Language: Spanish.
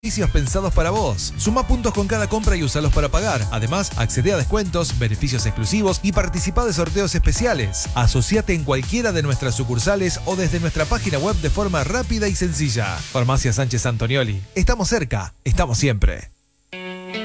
beneficios pensados para vos. Suma puntos con cada compra y usalos para pagar. Además, accede a descuentos, beneficios exclusivos y participa de sorteos especiales. Asociate en cualquiera de nuestras sucursales o desde nuestra página web de forma rápida y sencilla. Farmacia Sánchez Antonioli. Estamos cerca, estamos siempre.